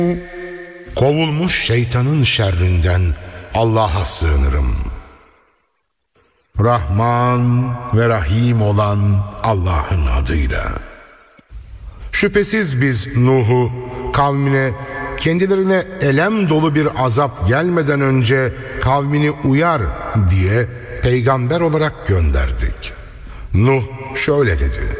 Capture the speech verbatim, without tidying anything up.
Kovulmuş şeytanın şerrinden Allah'a sığınırım. Rahman ve Rahim olan Allah'ın adıyla. Şüphesiz biz Nuh'u kavmine kendilerine elem dolu bir azap gelmeden önce kavmini uyar diye peygamber olarak gönderdik. Nuh şöyle dedi: